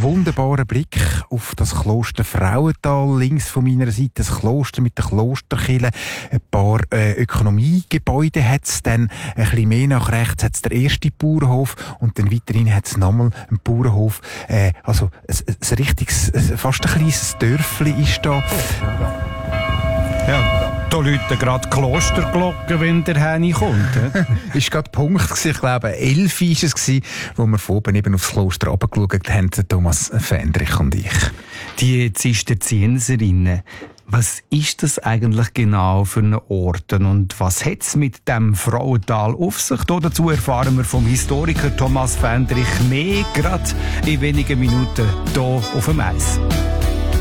wunderbaren Blick auf das Kloster Frauental. Links von meiner Seite das Kloster mit der Klosterkirche. Ein paar Ökonomiegebäude hat es. Dann ein bisschen mehr nach rechts hat es den ersten Bauernhof. Und dann weiterhin hat es nochmal einen Bauernhof. Also ein richtiges, fast ein kleines Dörfli ist da. Ja. Da läuten gerade Klosterglocken, wenn der Häni kommt. Ist gerade Punkt gewesen. Ich glaube, 11 war es, wo wir von oben eben aufs Kloster runtergeschaut haben, Thomas Fendrich und ich. Die Zisterzienserinnen, was ist das eigentlich genau für ein Ort und was hat es mit dem Frauental auf sich? Dazu erfahren wir vom Historiker Thomas Fendrich mehr, gerade in wenigen Minuten hier auf dem Eis.